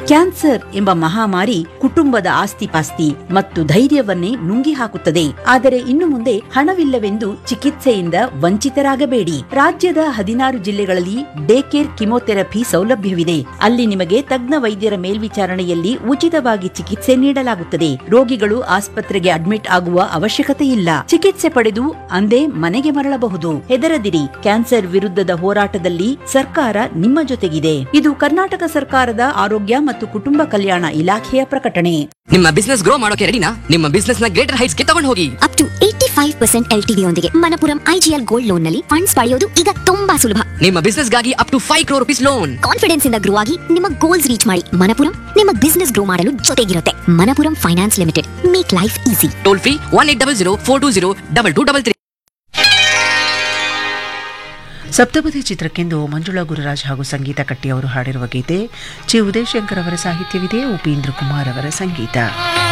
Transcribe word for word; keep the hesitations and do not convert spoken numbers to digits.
Cancer ಎಂಬ ಮಹಾಮಾರಿ ಕುಟುಂಬದ ಆಸ್ತಿಪಾಸ್ತಿ ಮತ್ತು ಧೈರ್ಯವನ್ನೇ ನುಂಗಿ ಹಾಕುತ್ತದೆ. ಆದರೆ ಇನ್ನು ಮುಂದೆ ಹಣವಿಲ್ಲವೆಂದು ಚಿಕಿತ್ಸೆಯಿಂದ ವಂಚಿತರಾಗಬೇಡಿ. ರಾಜ್ಯದ ಹದಿನಾರು ಜಿಲ್ಲೆಗಳಲ್ಲಿ ಡೇ ಕೇರ್ ಕಿಮೋಥೆರಪಿ ಸೌಲಭ್ಯವಿದೆ. ಅಲ್ಲಿ ನಿಮಗೆ ತಜ್ಞ ವೈದ್ಯರ ಮೇಲ್ವಿಚಾರಣೆಯಲ್ಲಿ ಉಚಿತವಾಗಿ ಚಿಕಿತ್ಸೆ ನೀಡಲಾಗುತ್ತದೆ. ರೋಗಿಗಳು ಆಸ್ಪತ್ರೆಗೆ ಅಡ್ಮಿಟ್ ಆಗುವ ಅವಶ್ಯಕತೆ ಇಲ್ಲ. ಚಿಕಿತ್ಸೆ ಪಡೆದು ಅಂದೇ ಮನೆಗೆ ಮರಳಬಹುದು. ಹೆದರದಿರಿ, ಕ್ಯಾನ್ಸರ್ ವಿರುದ್ಧದ ಹೋರಾಟದಲ್ಲಿ ಸರ್ಕಾರ ನಿಮ್ಮ ಜೊತೆಗಿದೆ. ಇದು ಕರ್ನಾಟಕ ಸರ್ಕಾರದ ಆರೋಗ್ಯ ಮತ್ತು ಕುಟುಂಬ ಕಲ್ಯಾಣ ಇಲಾಖೆಯ ಪ್ರಕಟಣೆ. ನಿಮ್ಮ ಬಿಸ್ನೆಸ್ ಗ್ರೋ ಮಾಡೋಕೆ ರೆಡಿನಾ? ನಿಮ್ಮ ಬಿಸ್ನೆಸ್ ನ ಗ್ರೇಟರ್ ಹೈಟ್ಸ್ ಗೆ ತಗೊಂಡು ಹೋಗಿ. Up to eighty five percent L T V ಯೊಂದಿಗೆ ಮಣಪುರಂ ಐಜಿಎಲ್ ಗೋಲ್ಡ್ ಲೋನ್ ನಲ್ಲಿ ಫಂಡ್ಸ್ ಪಡೆಯೋದು ಈಗ ತುಂಬಾ ಸುಲಭ. ನಿಮ್ಮ ಬಿಸ್ನೆಸ್ ಗಾಗಿ up to five crore rupees loan. Confidence ಇಂದ ಗ್ರೋ ಆಗಿ ನಿಮ್ಮ ಗೋಲ್ಸ್ ರೀಚ್ ಮಾಡಿ. ಮಣಪುರಂ ನಿಮ್ಮ ಬಿಸ್ನೆಸ್ ಗ್ರೋ ಮಾಡಲು ಜೊತೆಗಿರುತ್ತೆ. Manappuram finance limited, make life easy. Toll free one eight double zero four two zero double two double three. ಸಪ್ತಪದಿ ಚಿತ್ರಕ್ಕೆಂದು ಮಂಜುಳಾ ಗುರುರಾಜ್ ಹಾಗೂ ಸಂಗೀತ ಕಟ್ಟಿ ಅವರು ಹಾಡಿರುವ ಗೀತೆ. ಚಿ ಉದಯಶಂಕರ್ ಅವರ ಸಾಹಿತ್ಯವಿದೆ, ಉಪೇಂದ್ರ ಕುಮಾರ್ ಅವರ ಸಂಗೀತ.